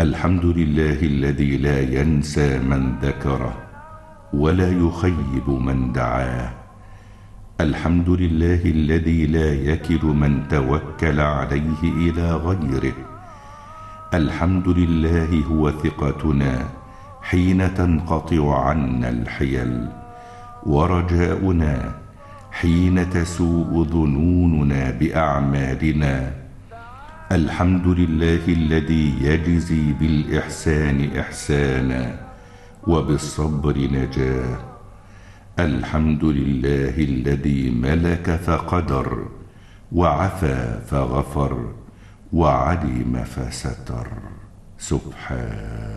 الحمد لله الذي لا ينسى من ذكره ولا يخيب من دعاه. الحمد لله الذي لا يكل من توكل عليه إلى غيره. الحمد لله هو ثقتنا حين تنقطع عنا الحيل، ورجاؤنا حين تسوء ظنوننا بأعمالنا. الحمد لله الذي يجزي بالإحسان إحسانا وبالصبر نجاه. الحمد لله الذي ملك فقدر، وعفا فغفر، وعلم فستر. سبحان